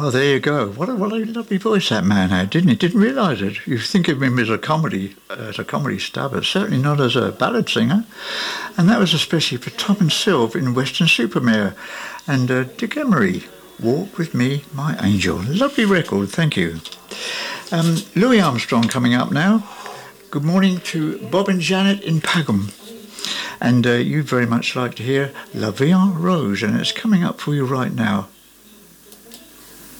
Well, there you go. What a lovely voice that man had, didn't he? Didn't realise it. You think of him as a comedy star, but certainly not as a ballad singer. And that was especially for Tom and Sylve in Weston-super-Mare, and Dick Emery, Walk With Me, My Angel. Lovely record, thank you. Louis Armstrong coming up now. Good morning to Bob and Janet in Pagham. And you'd very much like to hear La Vie en Rose, and it's coming up for you right now.